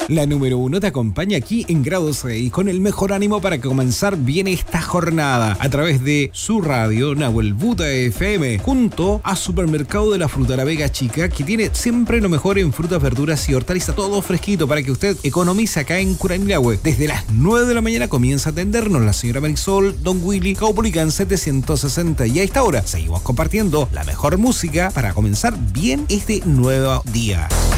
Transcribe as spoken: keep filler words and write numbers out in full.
La número uno te acompaña aquí en Grado seis con el mejor ánimo para comenzar bien esta jornada a través de su radio Nahuel Buta F M junto a Supermercado de la Fruta La Vega Chica, que tiene siempre lo mejor en frutas, verduras y hortalizas, todo fresquito para que usted economice acá en Curanilahue. Desde las nueve de la mañana comienza a atendernos la señora Marisol, don Willy, Caupolicán setecientos sesenta, y a esta hora seguimos compartiendo la mejor música para comenzar bien este nuevo día.